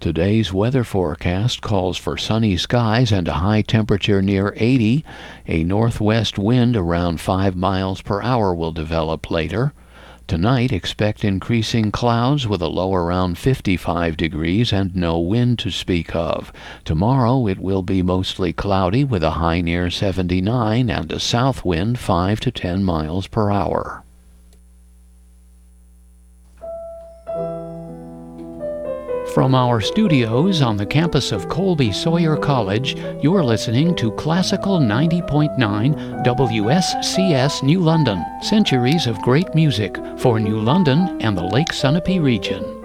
Today's weather forecast calls for sunny skies and a high temperature near 80. A northwest wind around 5 miles per hour will develop later. Tonight, expect increasing clouds with a low around 55 degrees and no wind to speak of. Tomorrow, it will be mostly cloudy with a high near 79 and a south wind 5 to 10 miles per hour. From our studios on the campus of Colby Sawyer College, you're listening to Classical 90.9 WSCS New London, centuries of great music for New London and the Lake Sunapee region.